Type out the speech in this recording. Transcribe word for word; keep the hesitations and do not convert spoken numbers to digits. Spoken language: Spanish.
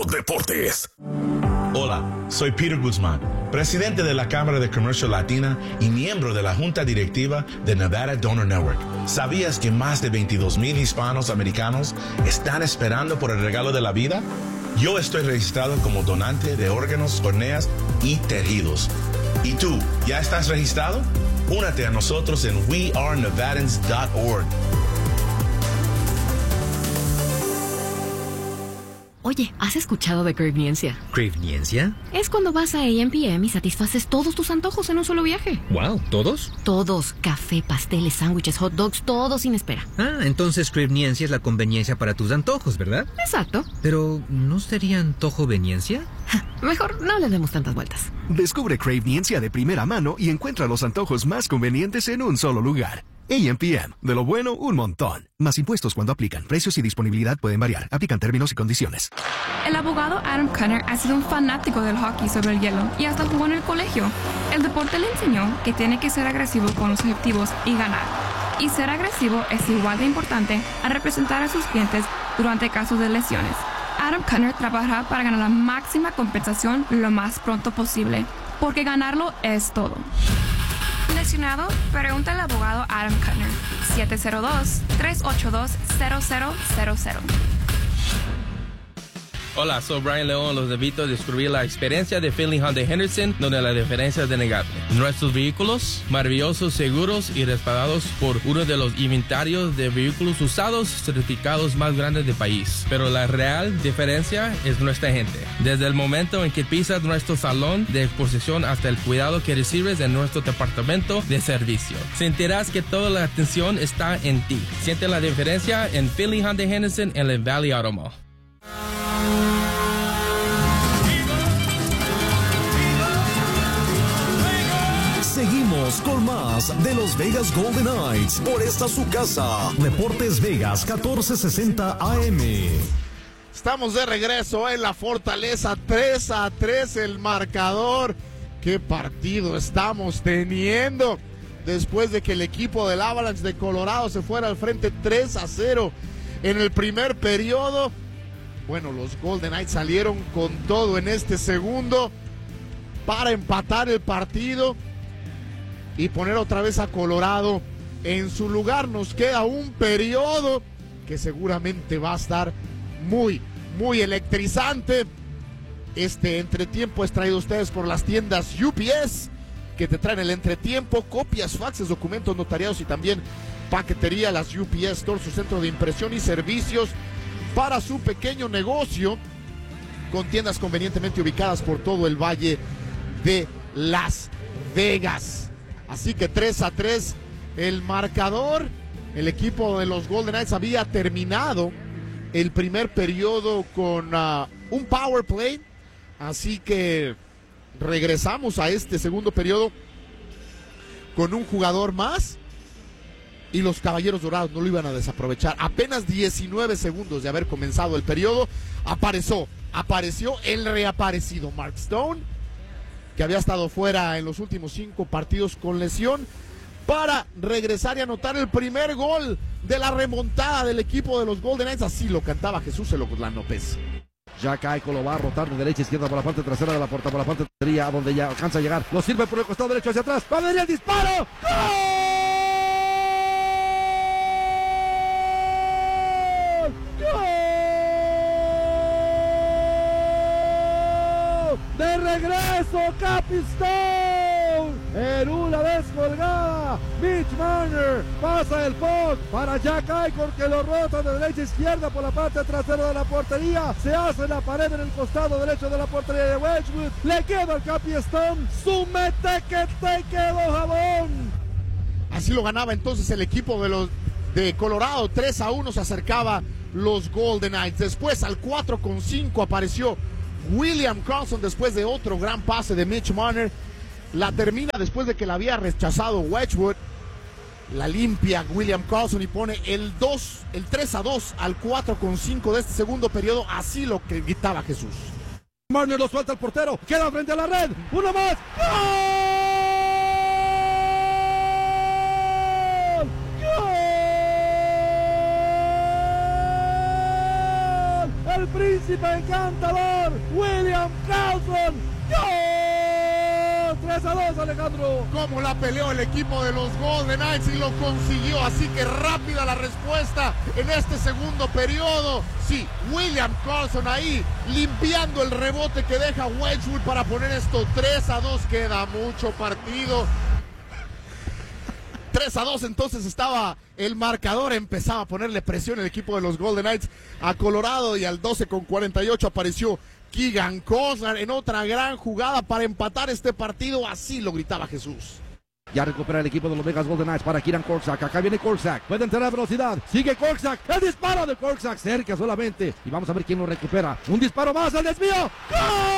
Deportes. Hola, soy Peter Guzmán, presidente de la Cámara de Comercio Latina y miembro de la Junta Directiva de Nevada Donor Network. ¿Sabías que más de veintidós mil hispanos americanos están esperando por el regalo de la vida? Yo estoy registrado como donante de órganos, córneas y tejidos. ¿Y tú, ya estás registrado? Únete a nosotros en we are nevadans dot org. Oye, ¿has escuchado de Cravniencia? ¿Cravniencia? Es cuando vas a A M P M y satisfaces todos tus antojos en un solo viaje. Wow, ¿todos? Todos. Café, pasteles, sándwiches, hot dogs, todo sin espera. Ah, entonces Cravniencia es la conveniencia para tus antojos, ¿verdad? Exacto. Pero, ¿no sería antojoveniencia? Mejor no le demos tantas vueltas. Descubre Cravniencia de primera mano y encuentra los antojos más convenientes en un solo lugar. A M P M. De lo bueno, un montón. Más impuestos cuando aplican. Precios y disponibilidad pueden variar. Aplican términos y condiciones. El abogado Adam Cunner ha sido un fanático del hockey sobre el hielo y hasta jugó en el colegio. El deporte le enseñó que tiene que ser agresivo con los objetivos y ganar. Y ser agresivo es igual de importante a representar a sus clientes durante casos de lesiones. Adam Cunner trabajará para ganar la máxima compensación lo más pronto posible, porque ganarlo es todo. ¿Lesionado? Pregunta al abogado Adam Cunner. siete cero dos, tres ocho dos, cero cero cero cero. Hola, soy Brian León. Los invito a descubrir la experiencia de Finley Hyundai Henderson, donde la diferencia es innegable. Nuestros vehículos, maravillosos, seguros y respaldados por uno de los inventarios de vehículos usados certificados más grandes del país. Pero la real diferencia es nuestra gente. Desde el momento en que pisas nuestro salón de exposición hasta el cuidado que recibes en nuestro departamento de servicio, sentirás que toda la atención está en ti. Siente la diferencia en Finley Hyundai Henderson en el Valley Auto Mall. Seguimos con más de los Vegas Golden Knights por esta su casa. Deportes Vegas catorce sesenta A M. Estamos de regreso en la Fortaleza, tres a tres el marcador. ¿Qué partido estamos teniendo? Después de que el equipo del Avalanche de Colorado se fuera al frente tres a cero en el primer periodo. Bueno, los Golden Knights salieron con todo en este segundo para empatar el partido y poner otra vez a Colorado en su lugar. Nos queda un periodo que seguramente va a estar muy, muy electrizante. Este entretiempo es traído a ustedes por las tiendas U P S, que te traen el entretiempo, copias, faxes, documentos notariados y también paquetería. Las U P S Store, su centro de impresión y servicios para su pequeño negocio, con tiendas convenientemente ubicadas por todo el Valle de Las Vegas. Así que tres a tres el marcador. El equipo de los Golden Knights había terminado el primer periodo con uh, un power play. Así que regresamos a este segundo periodo con un jugador más. Y los Caballeros Dorados no lo iban a desaprovechar. Apenas diecinueve segundos de haber comenzado el periodo, apareció, apareció el reaparecido Mark Stone, que había estado fuera en los últimos cinco partidos con lesión, para regresar y anotar el primer gol de la remontada del equipo de los Golden Knights. Así lo cantaba Jesús Elocutlán López. Jack Eichel lo va a rotar de derecha a izquierda por la parte trasera de la puerta, por la parte trasera, donde ya alcanza a llegar. Lo sirve por el costado derecho hacia atrás. ¡Va a venir el disparo! ¡Gol! De regreso, Capistone, en una descolgada. Mitch Marner pasa el puck para Jack Eichel, que lo rota de derecha a izquierda por la parte trasera de la portería. Se hace la pared en el costado derecho de la portería de Wedgwood. Le queda al Capistone su mete que te quedó, jabón. Así lo ganaba entonces el equipo de los de Colorado. tres a uno se acercaba los Golden Knights. Después al cuatro con cinco apareció William Karlsson después de otro gran pase de Mitch Marner. La termina después de que la había rechazado Wedgwood. La limpia William Karlsson y pone el dos, el tres a dos al cuatro con cinco de este segundo periodo. Así lo que gritaba Jesús. Marner lo suelta al portero, queda frente a la red. Uno más. ¡Gol! ¡Gol! El príncipe encantador, William Carlson. ¡Gol! tres a dos, Alejandro. Cómo la peleó el equipo de los Golden Knights y lo consiguió. Así que rápida la respuesta en este segundo periodo. Sí, William Carlson ahí limpiando el rebote que deja Wedgwood para poner esto tres a dos. Queda mucho partido. tres a dos, entonces estaba el marcador, empezaba a ponerle presión el equipo de los Golden Knights a Colorado, y al doce con cuarenta y ocho apareció Keegan Costner en otra gran jugada para empatar este partido. Así lo gritaba Jesús. Ya recupera el equipo de los Vegas Golden Knights para Kieran Korczak. Acá viene Korczak. Puede entrar a velocidad. Sigue Korczak. El disparo de Korczak cerca solamente. Y vamos a ver quién lo recupera. Un disparo más. El desvío. ¡Gol!